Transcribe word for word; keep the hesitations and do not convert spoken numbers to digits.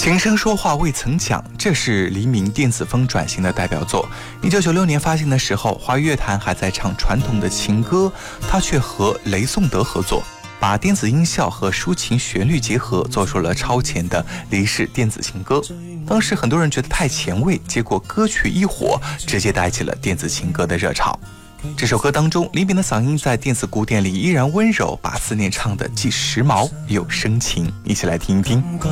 琴声说话未曾讲，这是黎明电子风转型的代表作。一九九六年发行的时候，华语乐坛还在唱传统的情歌，他却和雷颂德合作，把电子音效和抒情旋律结合，做出了超前的黎式电子情歌。当时很多人觉得太前卫，结果歌曲一火，直接带起了电子情歌的热潮。这首歌当中，黎明的嗓音在电子古典里依然温柔，把思念唱得既时髦又深情。一起来听一听。